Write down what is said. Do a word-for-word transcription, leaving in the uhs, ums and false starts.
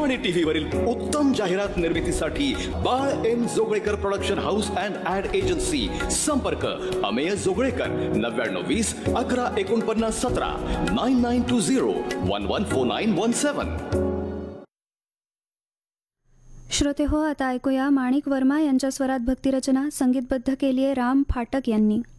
Sony TV वरील उत्तम जाहिरात निर्मितीसाठी बाळ M Joglekar production house and add agency. संपर्क अमेय जोगळेकर नव्याण्णव वीस अकरा एकोणपन्नास सतरा nine nine to zero one one four nine one सेवन. श्रोते हो, आता ऐकूया माणिक वर्मा यांच्या स्वरात भक्तिरचना संगीतबद्ध केली आहे राम फाटक यांनी.